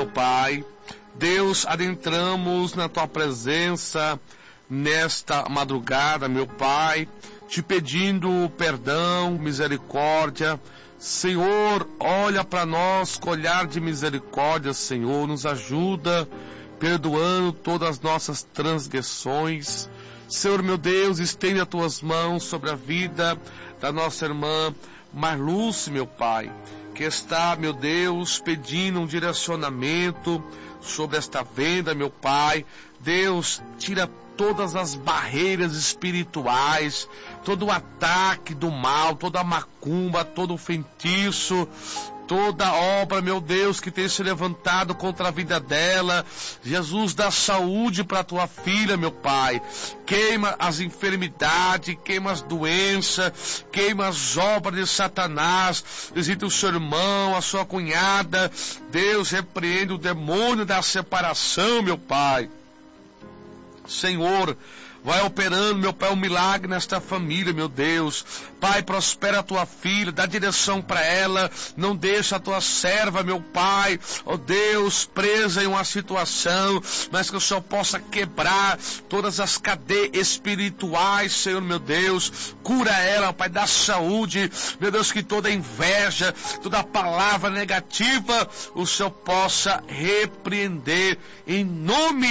meu Pai. Deus, adentramos na Tua presença nesta madrugada, meu Pai, te pedindo perdão, misericórdia. Senhor, olha para nós com olhar de misericórdia, Senhor, nos ajuda, perdoando todas as nossas transgressões. Senhor, meu Deus, estende as Tuas mãos sobre a vida da nossa irmã Marluce, meu Pai, que está, meu Deus, pedindo um direcionamento sobre esta venda, meu Pai. Deus, tira todas as barreiras espirituais, todo o ataque do mal, toda a macumba, todo o feitiço, toda obra, meu Deus, que tem se levantado contra a vida dela. Jesus, dá saúde para a Tua filha, meu Pai. Queima as enfermidades, queima as doenças, queima as obras de Satanás. Visita o seu irmão, a sua cunhada. Deus, repreende o demônio da separação, meu Pai. Senhor, vai operando, meu Pai, um milagre nesta família, meu Deus. Pai, prospera a Tua filha, dá direção para ela, não deixa a Tua serva, meu Pai, ó Deus, presa em uma situação, mas que o Senhor possa quebrar todas as cadeias espirituais, Senhor, meu Deus. Cura ela, Pai, dá saúde, meu Deus, que toda inveja, toda palavra negativa, o Senhor possa repreender em nome